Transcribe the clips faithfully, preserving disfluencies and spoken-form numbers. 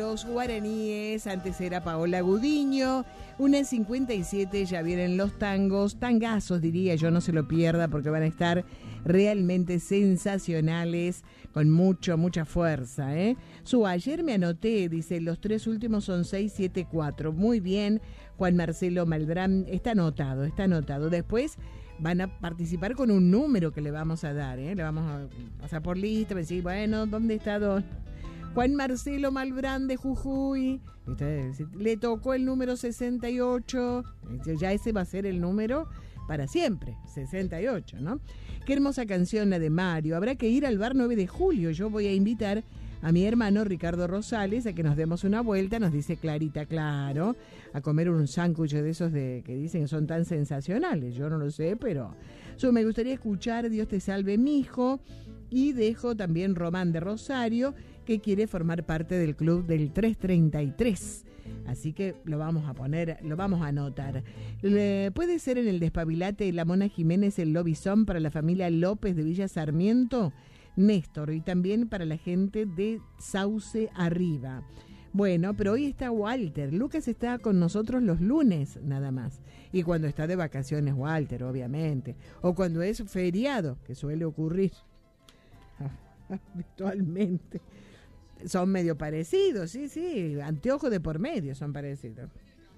los guaraníes, antes era Paola Gudiño, una cincuenta y siete, ya vienen los tangos, tangazos diría yo, no se lo pierda porque van a estar realmente sensacionales, con mucho, mucha fuerza, ¿eh? Su ayer me anoté, dice, los tres últimos son seis siete cuatro, muy bien, Juan Marcelo Malbrán, está anotado, está anotado, después van a participar con un número que le vamos a dar, ¿eh? Le vamos a pasar por lista, decir, bueno, ¿dónde está don Juan Marcelo Malbrán de Jujuy? Le tocó el número sesenta y ocho, ya ese va a ser el número para siempre, sesenta y ocho, ¿no? Qué hermosa canción la de Mario. Habrá que ir al bar nueve de julio. Yo voy a invitar a mi hermano Ricardo Rosales a que nos demos una vuelta, nos dice Clarita, claro, a comer un sándwich de esos de que dicen que son tan sensacionales. Yo no lo sé, pero yo me gustaría escuchar Dios te salve, mijo, y dejo también Román de Rosario, que quiere formar parte del club del trescientos treinta y tres. Así que lo vamos a poner, lo vamos a anotar. Le, puede ser en el Despabilate La Mona Jiménez el lobizón para la familia López de Villa Sarmiento, Néstor, y también para la gente de Sauce Arriba. Bueno, pero hoy está Walter. Lucas está con nosotros los lunes nada más. Y cuando está de vacaciones Walter, obviamente. O cuando es feriado, que suele ocurrir habitualmente. Son medio parecidos, sí, sí. Anteojos de por medio son parecidos.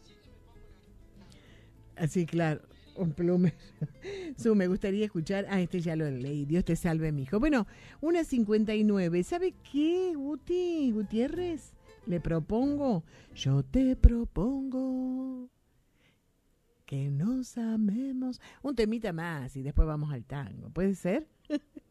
Así, claro. Un plume. Su, me gustaría escuchar. Ah, este ya lo leí. Dios te salve, mijo. Bueno, una cincuenta y nueve. ¿Sabe qué, Guti? Gutiérrez? Le propongo. Yo te propongo que nos amemos. Un temita más y después vamos al tango. ¿Puede ser?